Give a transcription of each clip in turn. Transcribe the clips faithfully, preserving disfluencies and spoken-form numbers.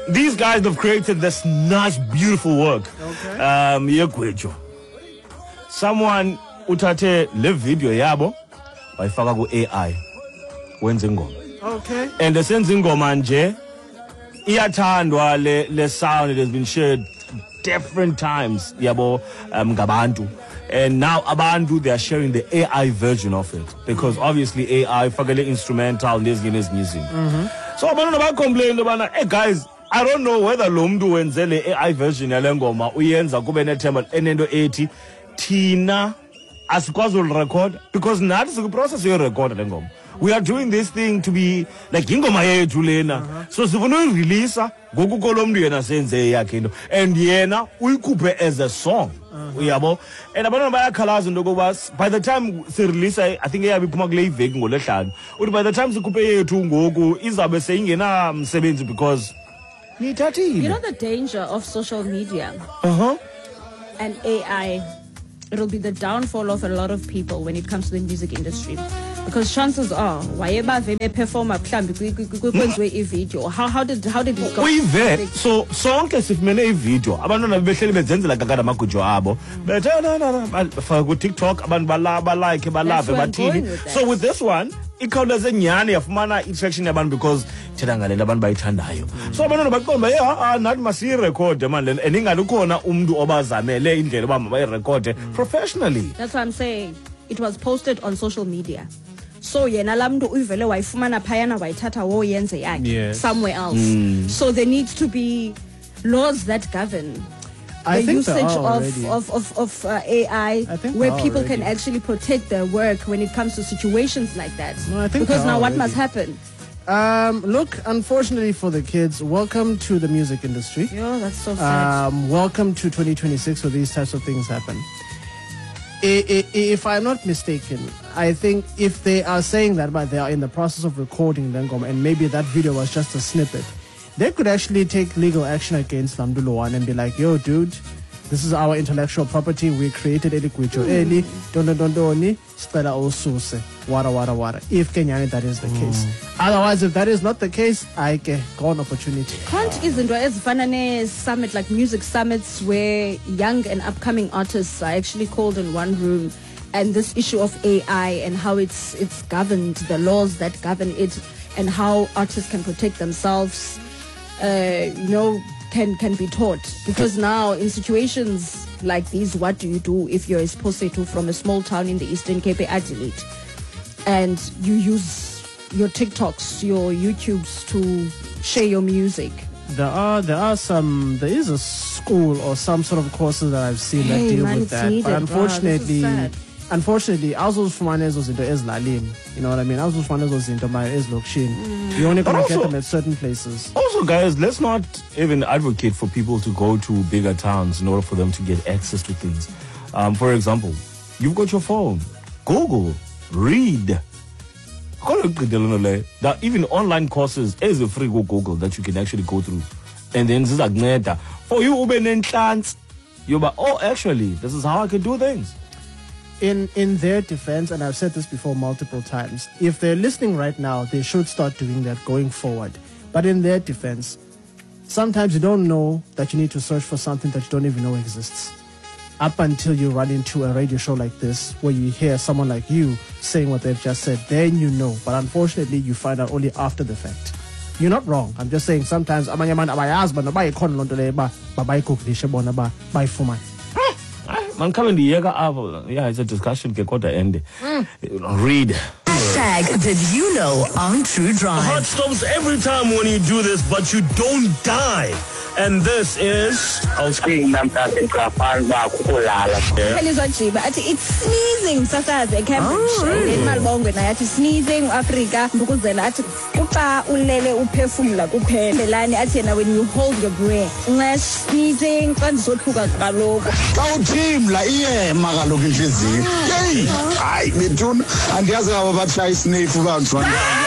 these guys have created this nice, beautiful work. Okay. Um, yegwejo. Someone uthathe le video yabo wayifaka ku A I wenza ingoma. Okay. And esenza ingoma nje iyathandwa le le sound. It has been shared different times yabo um ngabantu. And now abantu, they are sharing the A I version of it because obviously A I fakele instrumental nezinye nezinye izinto. So abantu bayacomplain ubana, hey guys, I don't know whether lo muntu wenze le A I version yale ngoma uyenza kube nethemba enento ethi thina asikwazi urecord because nathi sikuprocess yo record le ngoma. We are doing this thing to be like ingoma yethu lena. So sifuna uyirelease ngoku kolomntu yena senze yakhe into and yena uyikhuphe as a song. Uyabo, and abantu bayakhalaza into kokuba by the time se release I think eyabe iphuma kule iveki ngoLwesihlanu uthi by the time sikhuphe yethu ngoku izabe seyingena msebenzi because nithathile. You know the danger of social media uh-huh and A I, it'll be the downfall of a lot of people when it comes to the music industry. Because chances are, why perform a video? How how did how did it go? Uyive so sonke sifumene ivideo abantwana behleli benzenzela kakade amagujo abo bethe no no no bafaka ku TikTok abantu balaba like balave bathini. So with this one ikhawuleze nyani yafumana attraction yabantu because thina ngalela abantu bayithandayo. So abantwana baqomba yeah nathi masiyirecord man and ingani khona umuntu obazamele indlela oba mabayirecord professionally. That's what I'm saying. It was posted on social media. So yena lamntu uyivele wayifumana phayana wayithatha wo yenze yakhe somewhere else. Mm. So there needs to be laws that govern I the usage of, of of of uh, A I, where people already. can actually protect their work when it comes to situations like that. No, I think because now already. what must happen? Um, look, unfortunately for the kids, welcome to the music industry. Yeah, that's so sad. Um, welcome to twenty twenty-six where these types of things happen. If I'm not mistaken, I think if they are saying that, but they are in the process of recording Lengom, and maybe that video was just a snippet, they could actually take legal action against Lamduluwan and be like, yo, dude, this is our intellectual property. We created Elikwicho Eli, don't don't don't Stella Osuse, wara wara wara. If Kenyani, that is the case. Otherwise, if that is not the case, I get gone opportunity. Can't isn't as fanane summit like music summits where young and upcoming artists are actually called in one room, and this issue of A I and how it's it's governed, the laws that govern it, and how artists can protect themselves, uh, you know, can can be taught. Because now in situations like these, what do you do if you're a Esposito from a small town in the Eastern Cape, Adelaide, and you use your TikToks, your YouTubes to share your music? There are there are some there is a school or some sort of courses that I've seen hey, that deal man, with that. needed, but unfortunately wow, unfortunately also fumanezo zinto ezilalini. You know what I mean? Also fumanezo zinto my ezilokishini. You only gonna get them at certain places. Also, guys, let's not even advocate for people to go to bigger towns in order for them to get access to things. Um, for example, you've got your phone. Google, read. There are even online courses as a free Google that you can actually go through. And then this is for you, Uben chance. You're like, oh, actually, this is how I can do things. In in their defense, and I've said this before multiple times, if they're listening right now, they should start doing that going forward. But in their defense, sometimes you don't know that you need to search for something that you don't even know exists. Up until you run into a radio show like this, where you hear someone like you saying what they've just said, then you know. But unfortunately, you find out only after the fact. You're not wrong. I'm just saying sometimes abanye abantu abayazi bona bayikhona lonto le ba babayigugulishe bona ba bayifumana. Man, come in the Yega Avo. Yeah, it's a discussion. Get got end. Read. Hashtag did you know on True Drive. Heart stops every time when you do this, but you don't die. And this is I'll sing them that in Krafan Bakulala. It's sneezing, Sasa's a Cambridge. In Malbonga, I had sneezing Africa because the Latin Upa Ulele Upefula Upe Melani Atina when you hold your breath. Unless sneezing, and so to Galo. Our team, like, yeah, Magaluki. Hey, I me too. And the other about try sniff about one.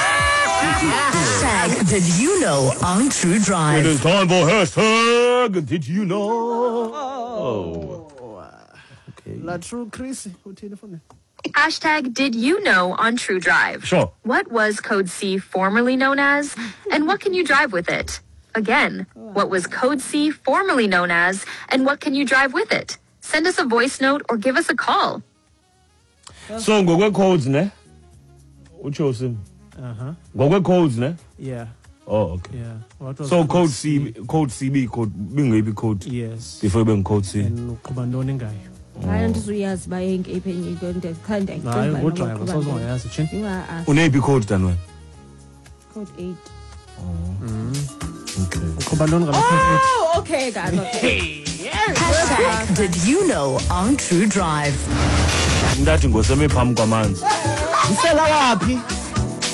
Hashtag did you know on True Drive. It is time for hashtag did you know? Oh. Okay. La True Chris, Hashtag did you know on True Drive. Sure. What was Code C formerly known as, and what can you drive with it? Again, what was Code C formerly known as, and what can you drive with it? Send us a voice note or give us a call. So ngokwe codes ne? Ucho sim. Uh-huh. Ngokwe codes ne? Yeah. Oh, okay. Yeah. What was So code code C, code C B code bingayiphi code Yes. before ben code C. And uqhuba ntoni ngayo? hayi ndizuyazi uba yengephi enye into ndiyathanda Hayi ngodrayiva soze ungayazi tshini. Uneyiphi code dan wena? Code eight. Okay. Uqhuba ntoni ngalo code eight? Oh, okay guys, okay. Hashtag Did You Know on True Drive. Ndathi ngoseme phambi kwamanzi. Usela wapi?